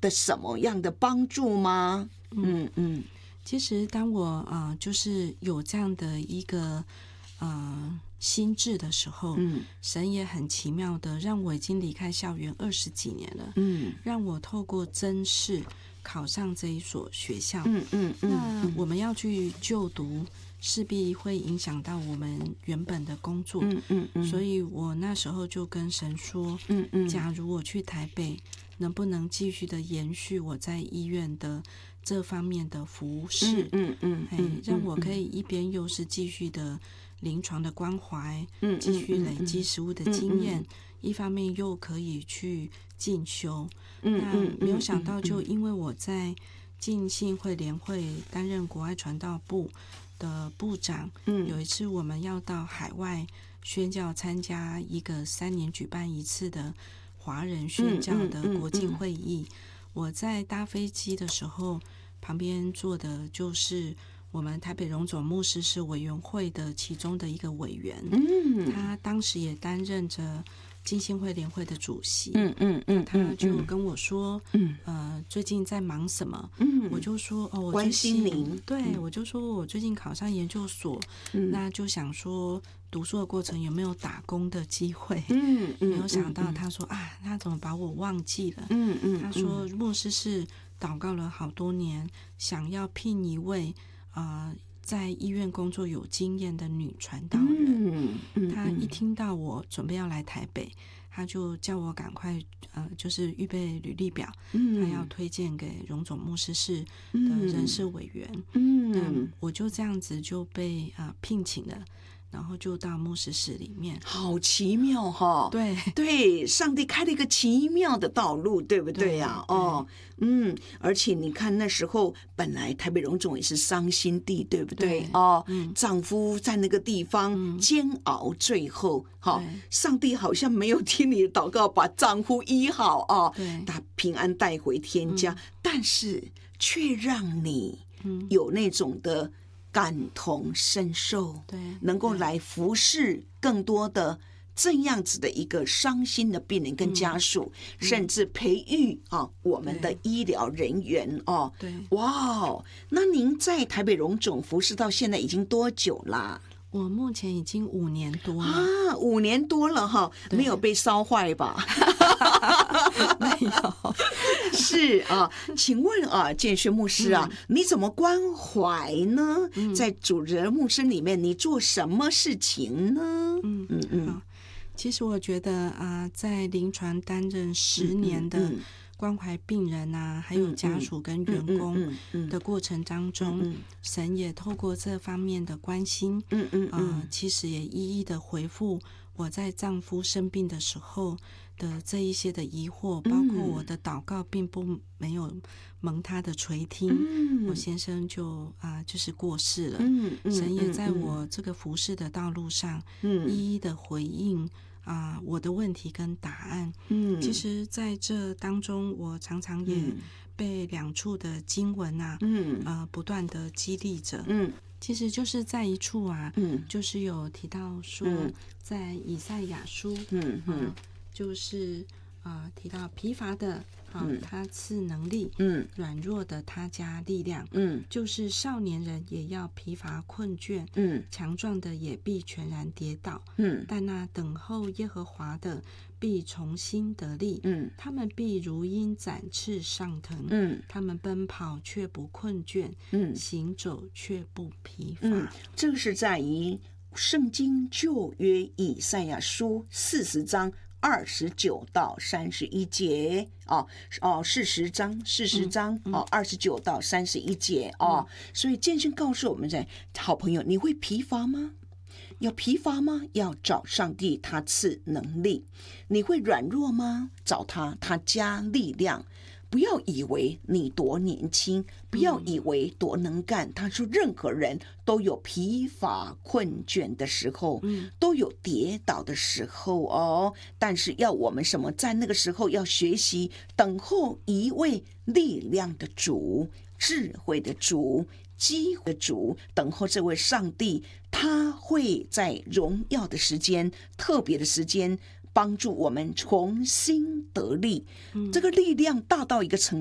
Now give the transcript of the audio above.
的什么样的帮助吗？ 其实当我就是有这样的一个心智的时候，神也很奇妙的让我已经离开校园20几年了，让我透过甄试考上这一所学校，那我们要去就读，势必会影响到我们原本的工作，所以我那时候就跟神说，假如我去台北，能不能继续的延续我在医院的这方面的服侍，让我可以一边又是继续的临床的关怀，继续累积实务的经验，一方面又可以去进修。那没有想到，就因为我在浸信会联会担任国外传道部的部长，有一次我们要到海外宣教，参加一个3年举办一次的华人宣教的国际会议，我在搭飞机的时候，旁边坐的就是我们台北荣总牧师是委员会的其中的一个委员，他当时也担任着浸信会联会的主席，他就跟我说，最近在忙什么？我就说我关心您， 对，我就说我最近考上研究所，那就想说读书的过程有没有打工的机会？没有想到他说他怎么把我忘记了？他说牧师是祷告了好多年，想要聘一位在医院工作有经验的女传道人，他一听到我准备要来台北，他就叫我赶快就是预备履历表，他要推荐给荣总牧师室的人事委员，那我就这样子就被聘请了，然后就到牧师室里面。 好奇妙哈！对，上帝开了一个奇妙的道路，对不对呀？而且你看那时候本来台北荣总也是伤心地，对不对？丈夫在那个地方煎熬，最后上帝好像没有听你的祷告，把丈夫医好他平安带回天家，但是却让你有那种的感同身受，能够来服侍更多的这样子的一个伤心的病人跟家属，甚至培育我们的医疗人员哇，那您在台北荣总服侍到现在已经多久啦？ 我目前已经5年多了 5年多了哈，没有被烧坏吧？ 没有。 是请问建轩牧师你怎么关怀呢？在主人牧师里面，你做什么事情呢？ 好，其实我觉得在临床担任10年的关怀病人还有家属跟员工的过程当中，神也透过这方面的关心，其实也一一的回复我在丈夫生病的时候的这一些的疑惑，包括我的祷告并没有蒙他的垂听，我先生就是过世了，神也在我这个服侍的道路上一一的回应我的问题跟答案。其实在这当中，我常常也被2处的经文不断的激励着。其实就是在一处就是有提到说，在以赛亚书，就是提到疲乏的他赐能力，软弱的他加力量，就是少年人也要疲乏困倦，强壮的也必全然跌倒，但那等候耶和华的必重新得力，他们必如鹰展翅上腾，他们奔跑却不困倦，行走却不疲乏。 这个是在于圣经旧约以赛亚书40章29到31节40章29到31节所以建勋告诉我们在好朋友，你会疲乏吗？要疲乏吗？要找上帝，他赐能力。你会软弱吗？找他，他加力量。不要以为你多年轻，不要以为多能干。他说任何人都有疲乏困倦的时候，都有跌倒的时候但是要我们什么？在那个时候要学习等候一位力量的主，智慧的主，机会的主，等候这位上帝，他会在荣耀的时间，特别的时间帮助我们重新得力，这个力量大到一个程度